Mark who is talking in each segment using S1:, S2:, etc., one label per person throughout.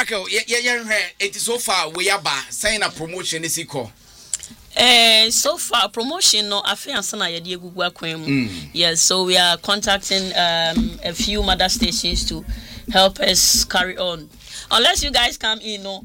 S1: Oracle, it is so far we are by saying a promotion is equal.
S2: So far promotion no afiansa na yede egugu akwam. Yes, so we are contacting a few mother stations to help us carry on. Unless you guys come in, no,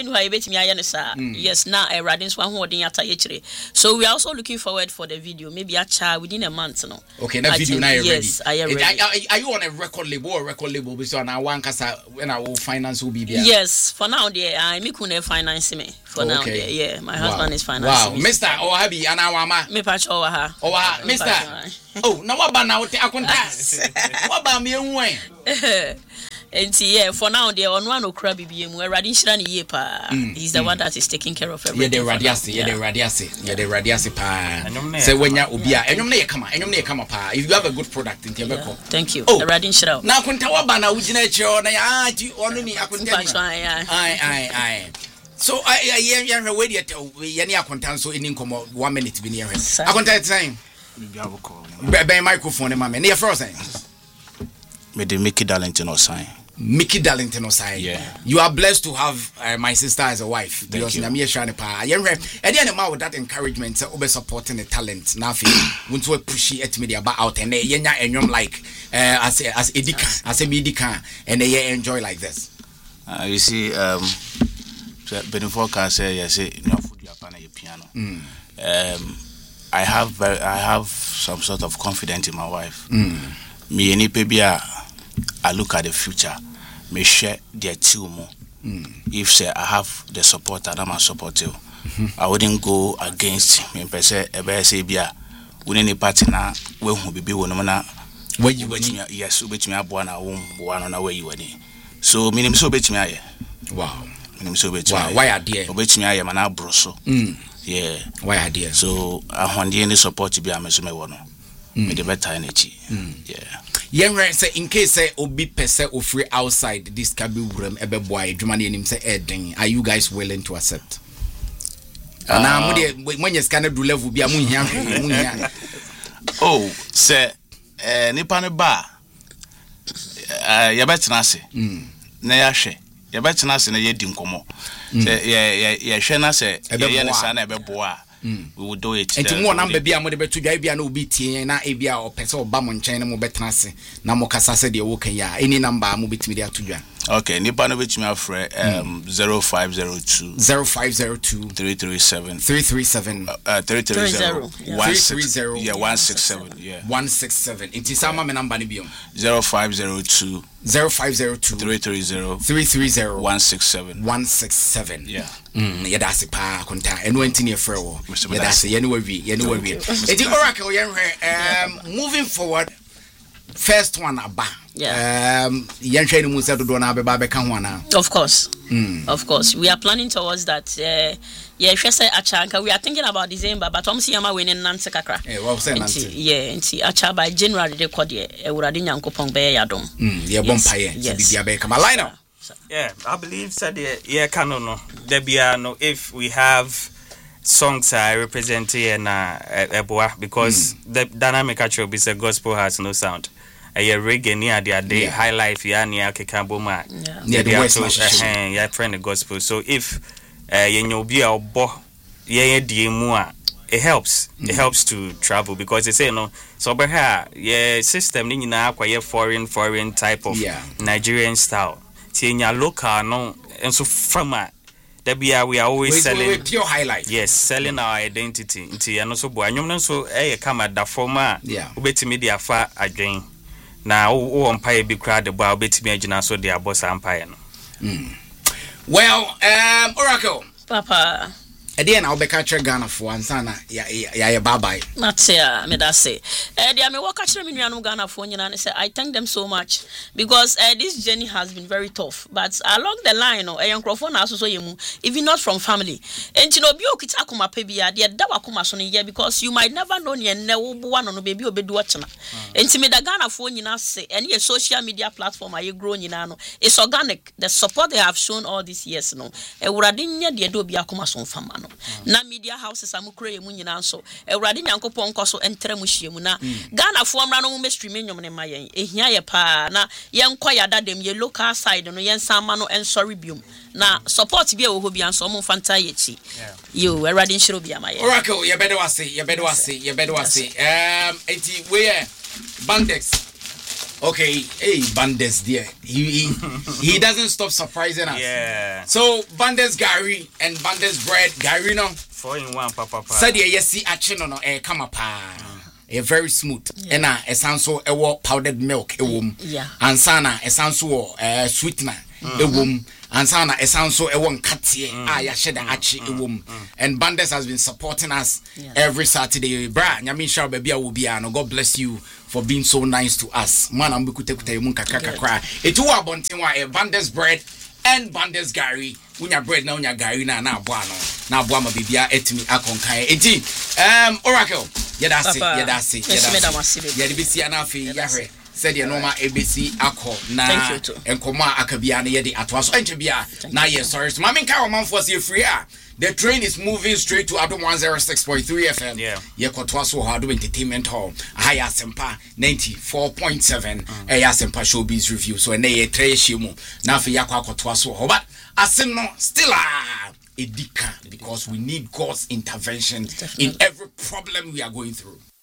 S2: yes, now a radins one holding at a. So we are also looking forward for the video, maybe a child within a month, no.
S1: Okay, that video now
S2: yes, I am ready.
S1: Are you on a record label? Because now one casa when our finance will be there.
S2: Yes, for now, dear, I make finance me. For now, dear, yeah, my husband is financing.
S1: Wow, Mr. Ohabi, and our mama.
S2: Me patch over her.
S1: Oh, Mr. Oh, now what about now? I contact. What about me and Wayne?
S2: And yeah, for now, they on one okra BBM. We're riding Shirani Yepa. He's the one that is taking care of everything.
S1: Yeah, the radiasi pa. Say when you ubia, and you come pa. If you have a good product in Quebec.
S2: Thank you. Oh, riding Shirao.
S1: Now kuntawa bana ujine cho na ya ti onu ni akunta. Aye. So I ready at yani akunta so in inkomo 1 minute bi near. Akunta time. Be microphone ma me. Na first time.
S3: Me the Mickey Darlington or sign.
S1: Mickey Darlington or sign.
S3: Yeah.
S1: You are blessed to have my sister as a wife.
S3: Thank you.
S1: And then with that encouragement, over supporting the talent. Nothing. Want to push it media about out and you're like as Edika, as a medica, and they enjoy like this.
S3: You see, before can say yes, no food your piano. I have some sort of confidence in my wife. Me any baby, I look at the future. Me share their team. If say I have the support that I'm supportive, I wouldn't go against me. Per se, say bia. We need a partner. We who be one mana.
S1: Where you went?
S3: Yes, we bet me up one on our way you went. So minimum so bet me.
S1: Wow.
S3: Minimum so bet.
S1: Wow. Why are dear?
S3: Bet me I am an abroso. Yeah.
S1: Why are dear?
S3: So I want any support to be a mesume one. Me the better energy. Yeah.
S1: Yenre say in case say obi pese or free outside this cabin room ebe boy dwumane nim say edin, are you guys willing to accept? Na mo de when you scan do level bia mo hia.
S3: Oh, say nipa ne ba ya betina ase. Na ya hwe. Ya betina ase na ye di nkomo. Say ya hwe na say ye ne sa na ebe boa. We will do it.
S1: And to more number be a mother to Jabia no BT na Abia or Peso Bamon China mo betrase na mo kasase de woke ya any number mo bit media to ja.
S3: Okay, nipa no bit me afre 0502 337 167 yeah
S1: 167 it is sama me number ni biom
S3: 0502 330 167
S1: yeah yeah that's pa konta eno antini efre wo yeah that's ye no wi eti Oracle ye moving forward first one aba yenhwe ni mu se dodo na beba beka ho ana
S2: of course we are planning towards that say achanka we are thinking about December but see am winning Nancy kakra nti acha by January record Ewurade Nyankopon be yadom
S1: bompaye bibia be kama line up.
S4: Yeah, I believe said no there be no if we have songs I represent here na Eboa because the dynamic actually is a gospel has no sound. A reggae near the day high life ya near Kekaboma. Yeah, the West yeah friend the gospel. So if you be a bo it helps. It helps to travel because they say no so but here system ni na kwa foreign type of Nigerian style. Tinya local no and so from we are always selling
S1: pure highlight.
S4: Yes, selling our identity. Nti ya no so bo anyom no so kama da forma obetimi dia fa adwen. Na wo empire bi kra de bo obetimi agina so dia boss empire no.
S1: Well, Oracle
S2: Papa
S1: Ede na obeka kire Ghana for ansa na ya bye bye.
S2: Natia me da say. Dia me work kire me nuanu Ghana for nyina say I thank them so much because this journey has been very tough but along the line enkrofo na asoso yemu even not from family. Enti no bi okita akoma pa bia de da wakoma so ne because you might never know ne ne wo bo no baby obedu ochena. Enti me da Ghana for nyina say any social media platform aye grow nyina no it's organic the support they have shown all these years no. Ewurade nya de obi akoma so mfama no. na media houses amukure mu nyina so ewurade nyankopon nkoso entere mu hyiemu na Ghana fo mra no mu stream nyom ne ma yen ehia ye pa na yen kwa yada dem ye local side no yen sama no ensori biom na support bi e wo bi anso mo fanta ye chi yo ewurade nshiro bi ama ye
S1: Oracle ye bedo ase enti we Bandex. Okay, hey Bandex there. He doesn't stop surprising us.
S4: Yeah.
S1: So Bandex Gary and Bandex bread Gary no
S4: 4-in-1 papa.
S1: Said yes see action no come up very smooth. And a sanso powdered milk and sana a sanso sweetener and sana a sanso katie yasheda achi and Bandex has been supporting us every Saturday. Bra nyamisha baby no God bless you for being so nice to us. Man ambukute mun kakakra. Etu wa bonten wa Bandex bread and Bandex Gary. Unya bread na unya Gary na aboa no. Na aboa ma bibia etimi akonkan. Enti Oracle yedase. Yedibisi anafi yahwe. Said your normal ABC ako na enkoma akabia na yedi atwaso enchebia na yes sorry so mami ka man for say free the train is moving straight to Adom 106.3 FM ye kotwaso ho Adom Entertainment Hall higher sempa 94.7 sempa showbiz review so na ye treasure mu na afi yakwa kotwaso ho but asem no still edika because we need God's intervention in every problem we are going through.